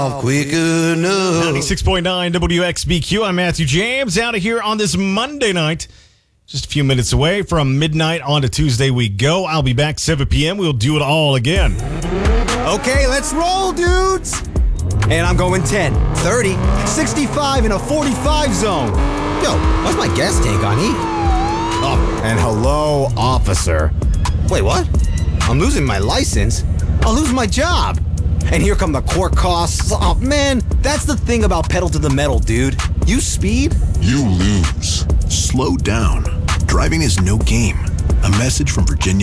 Quick enough. 96.9 WXBQ. I'm Matthew James out of here on this Monday night. Just a few minutes away from midnight on to Tuesday we go. I'll be back 7 p.m. We'll do it all again. Okay, let's roll, dudes. And I'm going 10, 30, 65 in a 45 zone. Yo, what's my gas tank on E? Oh, and hello, officer. Wait, what? I'm losing my license. I'll lose my job. And here come the court costs. Oh, man, that's the thing about pedal to the metal, dude. You speed, you lose. Slow down. Driving is no game. A message from Virginia